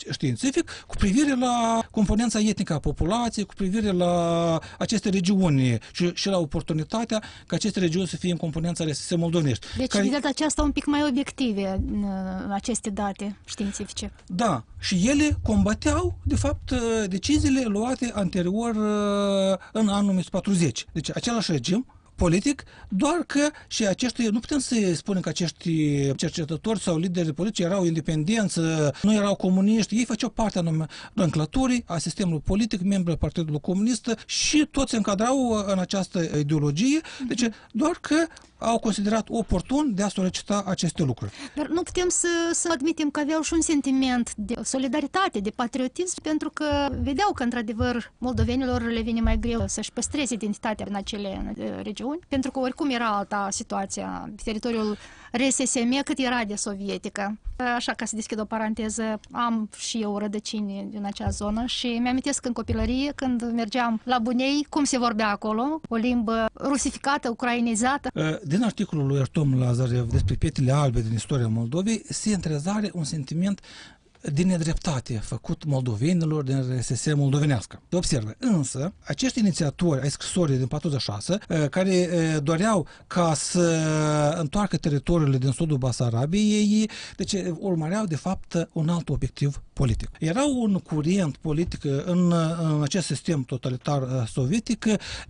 științific cu privire la componența etnică a populației, cu privire la aceste regiuni și la oportunitatea ca aceste regiuni să fie în componența RSS moldovenești. Deci, de data aceasta, un pic mai obiective aceste date științifice. Da, și ele combateau, de fapt, deciziile luate anterior în anul 1940. Deci, același regim politic, doar că și acești, nu putem să spunem că acești cercetători sau lideri politici erau independenți, nu erau comuniști, ei făceau parte a nomenclaturii, a sistemului politic, membri al Partidului Comunist și toți se încadrau în această ideologie, deci doar că au considerat oportun de a solicita aceste lucruri. Dar nu putem să admitem că aveau și un sentiment de solidaritate, de patriotism, pentru că vedeau că, într-adevăr, moldovenilor le vine mai greu să-și păstreze identitatea în acele regiuni, pentru că oricum era alta situația pe teritoriul RSSM cât era de sovietică. Așa, ca să deschid o paranteză, am și eu rădăcini din acea zonă și mi-amintesc în copilărie, când mergeam la Bunei, cum se vorbea acolo, o limbă rusificată, ucrainizată. Din articolul lui Artom Lazarev despre pietele albe din istoria Moldovei se întrezare un sentiment de nedreptate făcut moldovenilor din RSS moldovenească. Observă, însă, acești inițiatori ai scrisorii din 46, care doreau ca să întoarcă teritoriile din sudul Basarabiei, deci urmăreau, de fapt, un alt obiectiv politic. Era un curent politic în acest sistem totalitar sovietic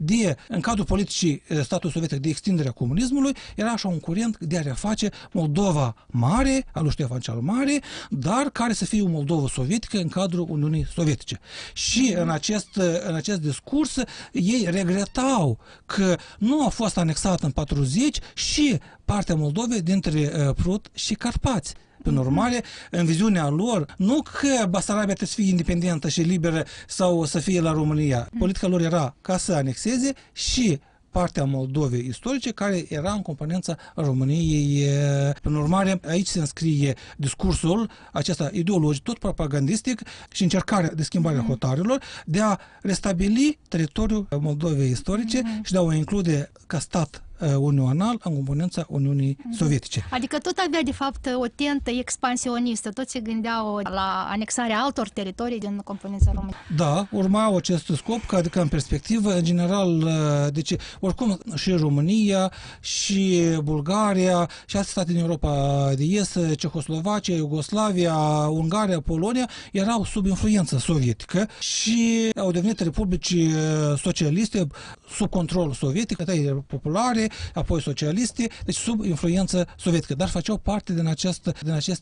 în cadrul politicii statului sovietic de extinderea comunismului, era așa un curent de a reface Moldova mare, al lui Ștefan cel Mare, dar care să fie o Moldovă sovietică în cadrul Uniunii Sovietice. Și în acest discurs ei regretau că nu a fost anexată în 40 și partea Moldovei dintre Prut și Carpați. Prin urmare, în viziunea lor, nu că Basarabia trebuie să fie independentă și liberă sau să fie la România. Politica lor era ca să anexeze și partea Moldovei istorice, care era în componența României. Prin urmare, aici se înscrie discursul acesta ideologic, tot propagandistic și încercarea de schimbare a hotarelor, de a restabili teritoriul Moldovei istorice și de a o include ca stat unional în componența Uniunii Sovietice. Adică tot avea, de fapt, o tentă expansionistă. Toți se gândeau la anexarea altor teritorii din componența României. Da, urmau acest scop, adică în perspectivă, în general, deci, oricum și România, și Bulgaria, și alte state din Europa de Est, Cehoslovacia, Iugoslavia, Ungaria, Polonia, erau sub influență sovietică și au devenit republici socialiste sub control sovietic, populare, apoi socialiste, deci sub influență sovietică, dar făceau parte din aceste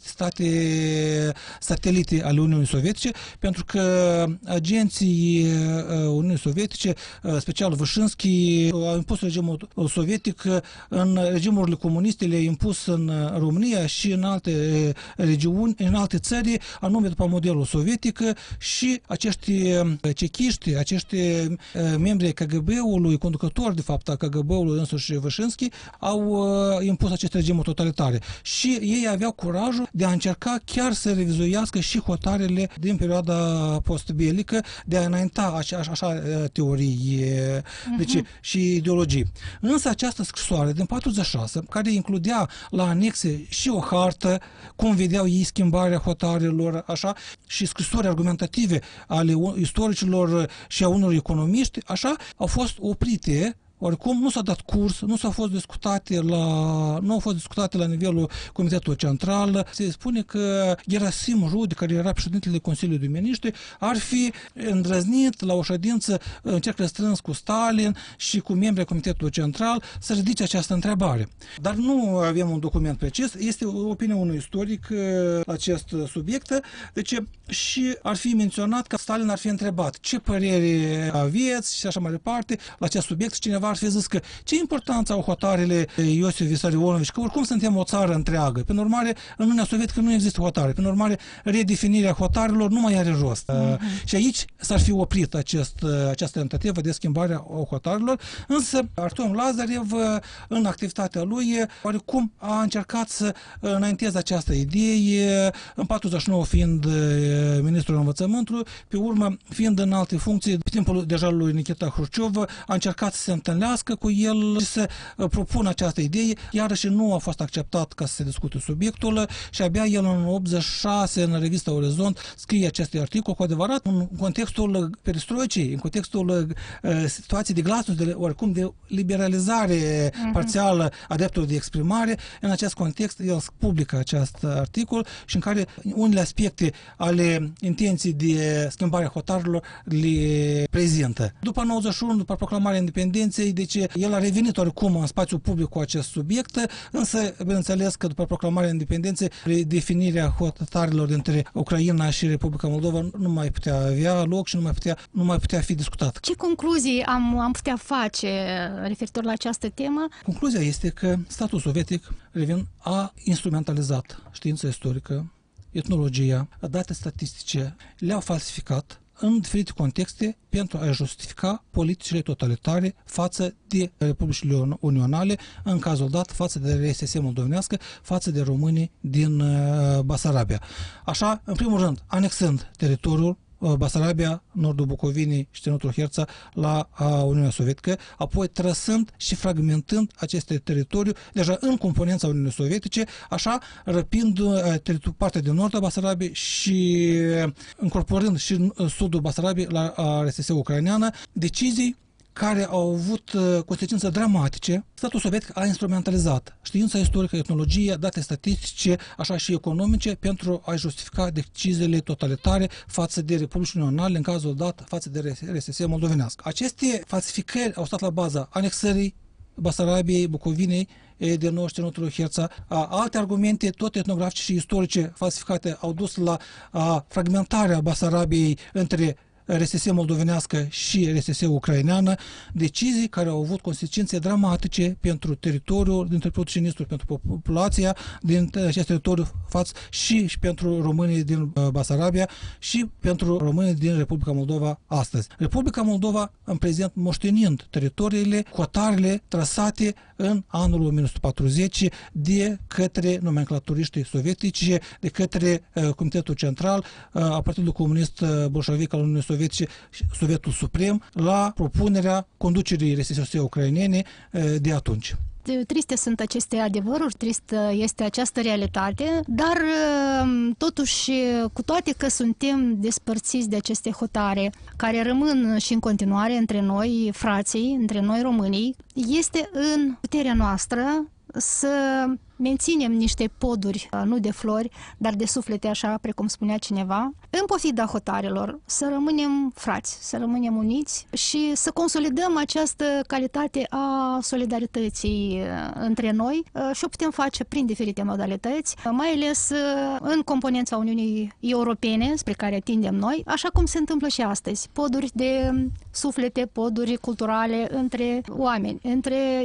state satelite ale Uniunii Sovietice, pentru că agenții Uniunii Sovietice, special Vâșinski, au impus regimul sovietic în regimurile comuniste, le-a impus în România și în alte regiuni, în alte țări, anume după modelul sovietic, și acești cechiști, acești membri ai KGB-ului, conducători, de fapt, a KGB-ului însuși Vâșinski, au impus aceste regimuri totalitare. Și ei aveau curajul de a încerca chiar să revizuiască și hotarele din perioada postbelică, de a înainta așa teorii deci, și ideologii. Însă această scrisoare din 46, care includea la anexe și o hartă, cum vedeau ei schimbarea hotarelor, așa, și scrisori argumentative ale istoricilor și a unor economiști, așa, au fost oprite. Oricum, nu s-a dat curs, nu au fost discutate la nivelul Comitetului Central. Se spune că Gerasim Rudi, care era președintele Consiliului de Miniștri, ar fi îndrăznit la o ședință în cerc restrâns cu Stalin și cu membrii Comitetului Central să ridice această întrebare. Dar nu avem un document precis, este opinia unui istoric acest subiect, deci și ar fi menționat că Stalin ar fi întrebat ce părere aveți și așa mai departe la acest subiect. Cineva ar fi zis că ce importanță au hotarele Iosif Vissarionovici, că oricum suntem o țară întreagă. Prin urmare, în Uniunea Sovietică nu există hotare. Prin urmare, redefinirea hotarelor nu mai are rost. Și aici s-ar fi oprit această tentativă de schimbare a hotarelor, însă Artom Lazarev, în activitatea lui, oricum a încercat să înainteze această idee, în 49 fiind ministrul învățământului, pe urmă fiind în alte funcții, pe timpul deja lui Nikita Hrușciov, a încercat să se întâlnească întâlnească cu el și să propună această idee, iarăși nu a fost acceptat ca să se discute subiectul și abia el în 86 în revista Orizont scrie acest articol cu adevărat în contextul perestroicii, în contextul situației de glasnost, oricum de liberalizare parțială a dreptului de exprimare. În acest context el publică acest articol și în care unele aspecte ale intenției de schimbare a hotarelor le prezintă. După 91, după proclamarea independenței, deci el a revenit oricum în spațiul public cu acest subiect, însă, bineînțeles că după proclamarea independenței, redefinirea hotarelor dintre Ucraina și Republica Moldova nu mai putea avea loc și nu mai putea fi discutat. Ce concluzii am putea face referitor la această temă? Concluzia este că statul sovietic, a instrumentalizat știința istorică, etnologia, date statistice, le-au falsificat în diferite contexte pentru a justifica politicile totalitare față de republicile unionale, în cazul dat față de RSS moldovenească, față de românii din Basarabia. Așa, în primul rând, anexând teritoriul Basarabia, nordul Bucovinei și Ținutul Herța la Uniunea Sovietică, apoi trăsând și fragmentând aceste teritorii deja în componența Uniunii Sovietice, așa răpind partea din nord a Basarabiei și incorporând și sudul Basarabiei la RSS ucraineană, decizii care au avut consecințe dramatice. Statul sovietic a instrumentalizat știința istorică, etnologia, date statistice, așa și economice, pentru a justifica deciziile totalitare față de republicile unionale, în cazul dat față de RSS moldovenească. Aceste falsificări au stat la baza anexării Basarabiei, Bucovinei, de nou Ținutul Herța. Alte argumente, tot etnografice și istorice falsificate, au dus la fragmentarea Basarabiei între RSS moldovenească și RSS ucraineană, decizii care au avut consecințe dramatice pentru teritoriul dintre protecționisturi, pentru populația din acest teritoriu față și pentru românii din Basarabia și pentru românii din Republica Moldova astăzi. Republica Moldova, în prezent, moștenind teritoriile, hotarele trasate în anul 1940 de către nomenclaturiștii sovietici, de către Comitetul Central a Partidului Comunist Bolșevic al Uniunii Sovietice, Sovietul Suprem, la propunerea conducerii RSS ucrainene de atunci. Triste sunt aceste adevăruri, tristă este această realitate, dar totuși, cu toate că suntem despărțiți de aceste hotare, care rămân și în continuare între noi, frații, între noi românii, este în puterea noastră să menținem niște poduri, nu de flori, dar de suflete, așa precum spunea cineva, în pofida hotarelor, să rămânem frați, să rămânem uniți și să consolidăm această calitate a solidarității între noi și o putem face prin diferite modalități, mai ales în componența Uniunii Europene, spre care tindem noi, așa cum se întâmplă și astăzi. Poduri de suflete, poduri culturale între oameni, între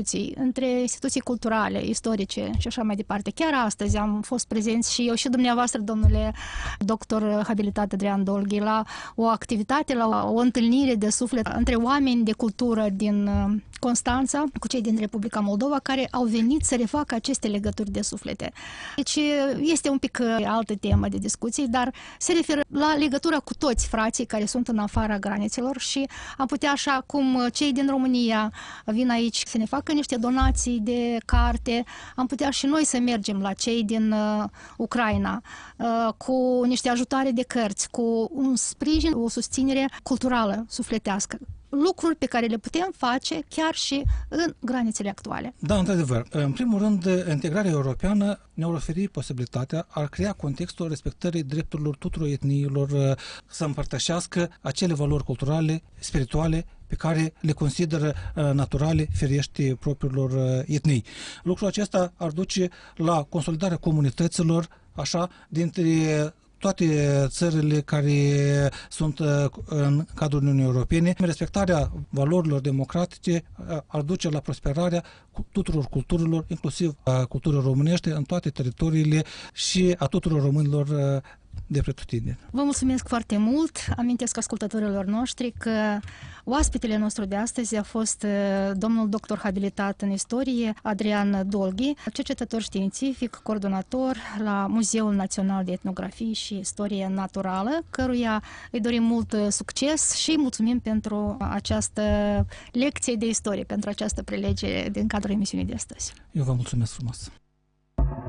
instituții culturale, istorice și așa mai departe. Chiar astăzi am fost prezenți și eu și dumneavoastră, domnule doctor habilitat Adrian Dolghi, la o activitate, la o întâlnire de suflet între oameni de cultură din Constanța cu cei din Republica Moldova, care au venit să refacă aceste legături de suflete. Deci este un pic altă temă de discuții, dar se referă la legătura cu toți frații care sunt în afara granițelor și am putea, așa cum cei din România vin aici să ne facă niște donații de carte, am putea și noi să mergem la cei din Ucraina cu niște ajutoare de cărți, cu un sprijin, o susținere culturală, sufletească. Lucruri pe care le putem face chiar și în granițele actuale. Da, într-adevăr. În primul rând, integrarea europeană ne-ar oferi posibilitatea, ar crea contextul respectării drepturilor tuturor etniilor să împărtășească acele valori culturale, spirituale, pe care le consideră naturale, firești propriilor etnii. Lucrul acesta ar duce la consolidarea comunităților, așa, dintre toate țările care sunt în cadrul Uniunii Europene. Respectarea valorilor democratice ar duce la prosperarea tuturor culturilor, inclusiv a culturii românești, în toate teritoriile și a tuturor românilor de pretutindeni. Vă mulțumesc foarte mult. Amintesc ascultătorilor noștri că oaspetele nostru de astăzi a fost domnul doctor habilitat în istorie Adrian Dolghi, cercetător științific, coordonator la Muzeul Național de Etnografie și Istorie Naturală, căruia îi dorim mult succes și mulțumim pentru această lecție de istorie, pentru această prelegere din cadrul emisiunii de astăzi. Eu vă mulțumesc frumos!